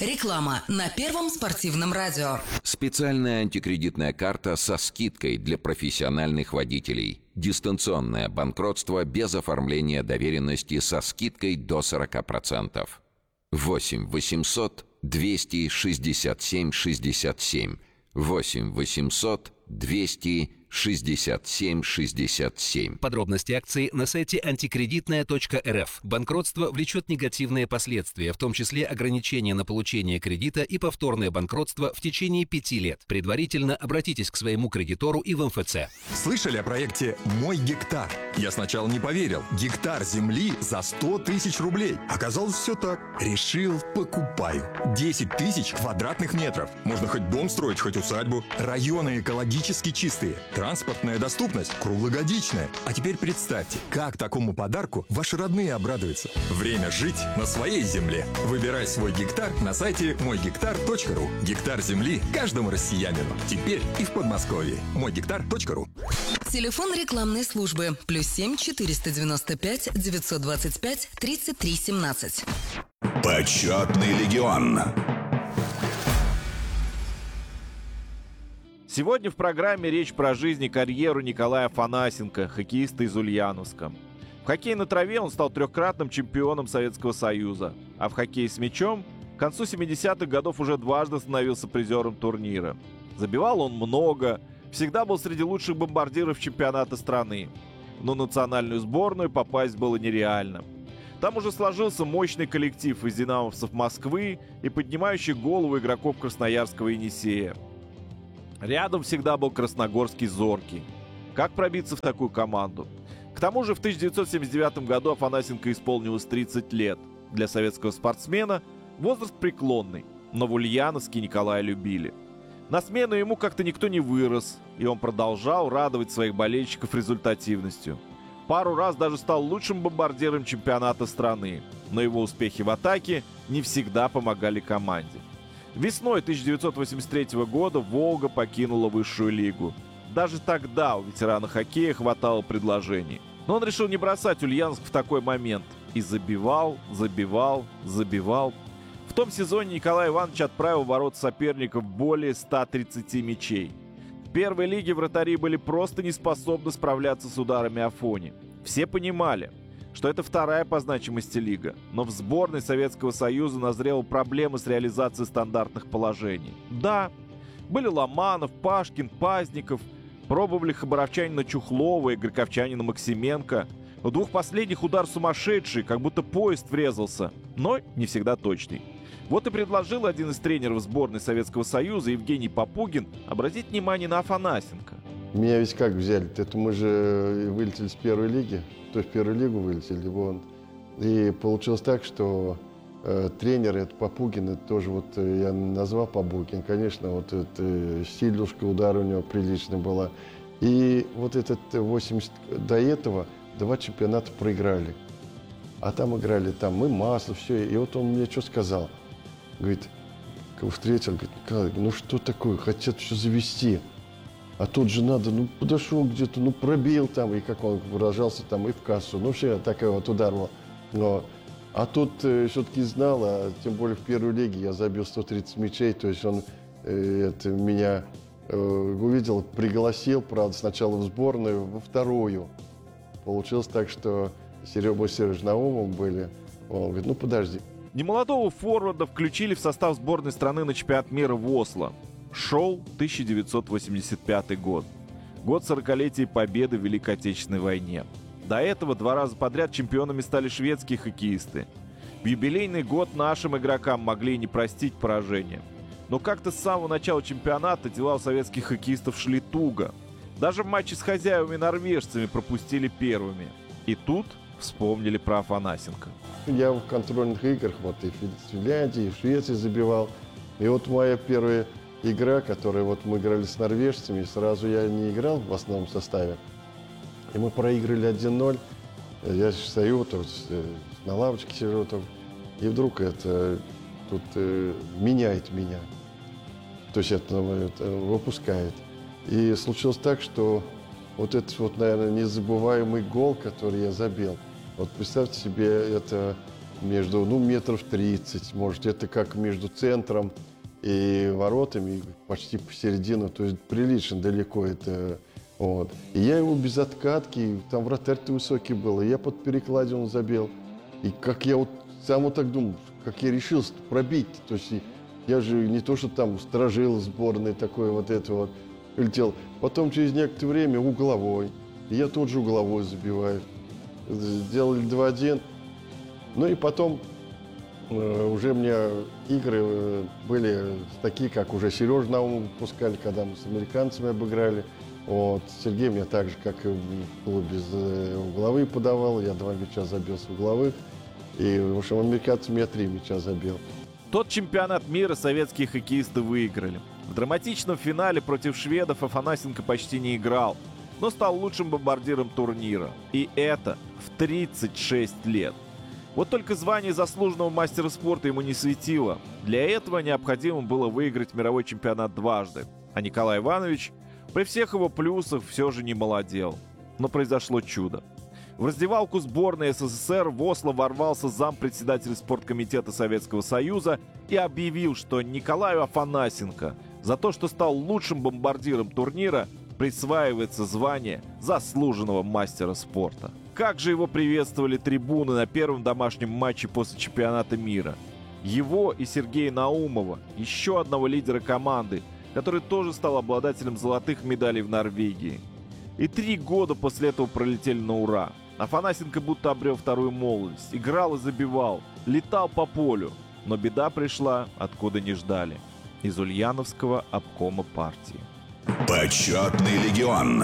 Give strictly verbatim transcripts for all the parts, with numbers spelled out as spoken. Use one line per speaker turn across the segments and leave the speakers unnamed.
Реклама на Первом спортивном радио.
Специальная антикредитная карта со скидкой для профессиональных водителей. Дистанционное банкротство без оформления доверенности со скидкой до сорок процентов. восемь восемьсот двести шестьдесят семь шестьдесят семь. восемь восемьсот двести шестьдесят семь шестьдесят семь.
Подробности акции на сайте антикредитная точка эр эф. Банкротство влечет негативные последствия, в том числе ограничения на получение кредита и повторное банкротство в течение пяти лет. Предварительно обратитесь к своему кредитору и в эм эф цэ.
Слышали о проекте «Мой гектар»? Я сначала не поверил. Гектар земли за сто тысяч рублей. Оказалось, все так. Решил, покупаю. десять тысяч квадратных метров. Можно хоть дом строить, хоть усадьбу. Районы экологически чистые. Транспортная доступность круглогодичная. А теперь представьте, как такому подарку ваши родные обрадуются. Время жить на своей земле. Выбирай свой гектар на сайте мой гектар точка ру. Гектар земли каждому россиянину. Теперь и в Подмосковье. мой гектар точка ру.
Телефон рекламной службы плюс семь четыреста девяносто пять девятьсот двадцать пять тридцать три семнадцать.
Почетный легион.
Сегодня в программе речь про жизнь и карьеру Николая Афанасенко, хоккеиста из Ульяновска. В хоккее на траве он стал трехкратным чемпионом Советского Союза, а в хоккее с мячом к концу семидесятых годов уже дважды становился призером турнира. Забивал он много, всегда был среди лучших бомбардиров чемпионата страны, но национальную сборную попасть было нереально. Там уже сложился мощный коллектив из динамовцев Москвы и поднимающих голову игроков Красноярского Енисея. Рядом всегда был красногорский «Зоркий». Как пробиться в такую команду? К тому же в тысяча девятьсот семьдесят девятом году Афанасенко исполнилось тридцать лет. Для советского спортсмена возраст преклонный, но в Ульяновске Николая любили. На смену ему как-то никто не вырос, и он продолжал радовать своих болельщиков результативностью. Пару раз даже стал лучшим бомбардиром чемпионата страны, но его успехи в атаке не всегда помогали команде. Весной тысяча девятьсот восемьдесят третьего года «Волга» покинула высшую лигу. Даже тогда у ветерана хоккея хватало предложений. Но он решил не бросать Ульяновск в такой момент. И забивал, забивал, забивал. В том сезоне Николай Иванович отправил в ворота соперников более ста тридцати мячей. В первой лиге вратари были просто не способны справляться с ударами Афони. Все понимали, что это вторая по значимости лига, но в сборной Советского Союза назрела проблема с реализацией стандартных положений. Да, были Ломанов, Пашкин, Пазников, пробовали хабаровчанина Чухлова и горьковчанина Максименко. У двух последних удар сумасшедший, как будто поезд врезался, но не всегда точный. Вот и предложил один из тренеров сборной Советского Союза, Евгений Попугин, обратить внимание на Афанасенко.
Меня ведь как взяли? Это мы же вылетели с первой лиги, то есть в первую лигу вылетели, вон. И получилось так, что э, тренер, это Попугин, это тоже вот я назвал Попугин, конечно, вот это силюшка, удар у него приличная была. И вот этот восемьдесят до этого два чемпионата проиграли. А там играли, там мы, Маслов, все. И вот он мне что сказал? Говорит, встретил, говорит, Николай, ну что такое, хотят все завести. А тут же надо, ну подошел где-то, ну пробил там, и как он выражался, там и в кассу. Ну все, такой вот удар был. Но, а тут э, все-таки знал, а тем более в первой лиге я забил сто тридцать мячей, то есть он э, это, меня э, увидел, пригласил, правда, сначала в сборную, во вторую. Получилось так, что Серега Сереж Наумов были. Он говорит, ну подожди.
Немолодого форварда включили в состав сборной страны на чемпионат мира в Осло. Шел тысяча девятьсот восемьдесят пятый год. Год сорокалетия победы в Великой Отечественной войне. До этого два раза подряд чемпионами стали шведские хоккеисты. В юбилейный год нашим игрокам могли не простить поражение. Но как-то с самого начала чемпионата дела у советских хоккеистов шли туго. Даже в матче с хозяевами-норвежцами пропустили первыми. И тут вспомнили про Афанасенко.
Я в контрольных играх вот и в Финляндии, и в Швеции забивал. И вот моя первая игра, которая вот мы играли с норвежцами, сразу я не играл в основном составе. И мы проиграли один ноль. Я стою, вот, на лавочке сижу, там, и вдруг это тут э, меняет меня. То есть это, это выпускает. И случилось так, что вот этот вот, наверное, незабываемый гол, который я забил. Вот представьте себе, это между, ну, метров тридцать, может, это как между центром и воротами, почти посередину, то есть прилично далеко это. Вот. И я его без откатки, там вратарь-то высокий был, и я под перекладину забил. И как я вот сам вот так думал, как я решился пробить, то есть я же не то, что там сторожил сборной такой вот это вот, летел. Потом через некоторое время угловой, и я тот же угловой забиваю. Сделали два-один. Ну и потом э, уже у меня игры э, были такие, как уже Сережу Наумова пускали, когда мы с американцами обыграли. Вот. Сергей меня так же, как и в клубе, за угловые подавал. Я два мяча забил с угловых. И, в общем, американцам я три мяча забил.
Тот чемпионат мира советские хоккеисты выиграли. В драматичном финале против шведов Афанасенко почти не играл, но стал лучшим бомбардиром турнира. И это в тридцать шесть лет. Вот только звание заслуженного мастера спорта ему не светило. Для этого необходимо было выиграть мировой чемпионат дважды. А Николай Иванович при всех его плюсах все же не молодел. Но произошло чудо. В раздевалку сборной СССР в Осло ворвался зампредседателя спорткомитета Советского Союза и объявил, что Николаю Афанасенко за то, что стал лучшим бомбардиром турнира, присваивается звание заслуженного мастера спорта. Как же его приветствовали трибуны на первом домашнем матче после чемпионата мира. Его и Сергея Наумова, еще одного лидера команды, который тоже стал обладателем золотых медалей в Норвегии. И три года после этого пролетели на ура. Афанасенко будто обрел вторую молодость, играл и забивал, летал по полю. Но беда пришла, откуда не ждали. Из Ульяновского обкома партии.
Почетный легион.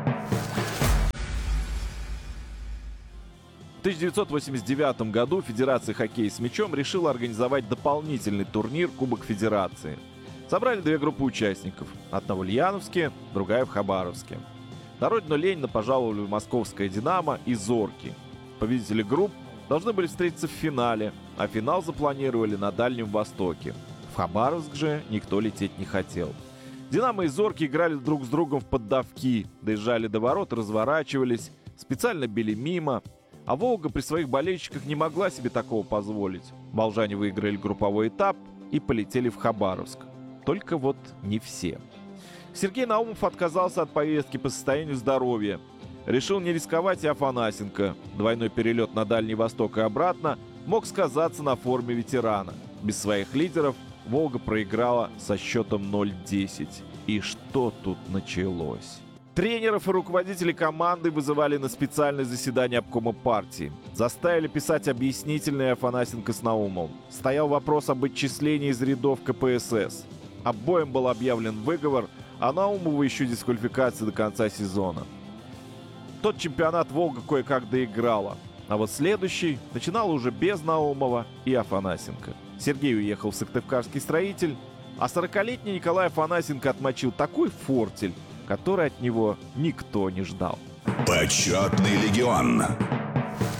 В тысяча девятьсот восемьдесят девятом году Федерация хоккея с мячом решила организовать дополнительный турнир Кубок Федерации. Собрали две группы участников. Одна в Ульяновске, другая в Хабаровске. На родину Ленина пожаловали московская «Динамо» и «Зорки». Победители групп должны были встретиться в финале, а финал запланировали на Дальнем Востоке. В Хабаровск же никто лететь не хотел. «Динамо» и «Зорки» играли друг с другом в поддавки, доезжали до ворот, разворачивались, специально били мимо. А «Волга» при своих болельщиках не могла себе такого позволить. Волжане выиграли групповой этап и полетели в Хабаровск. Только вот не все. Сергей Наумов отказался от поездки по состоянию здоровья. Решил не рисковать и Афанасенко. Двойной перелет на Дальний Восток и обратно мог сказаться на форме ветерана. Без своих лидеров «Волга» проиграла со счетом ноль десять. И что тут началось? Тренеров и руководителей команды вызывали на специальное заседание обкома партии. Заставили писать объяснительные Афанасенко с Наумовым. Стоял вопрос об отчислении из рядов ка пэ эс эс. Обоим был объявлен выговор, а Наумову еще дисквалификация до конца сезона. Тот чемпионат «Волга» кое-как доиграла, а вот следующий начинал уже без Наумова и Афанасенко. Сергей уехал в Сыктывкарский «Строитель», а сорокалетний Николай Афанасенко отмочил такой фортель, который от него никто не ждал.
Почетный легион.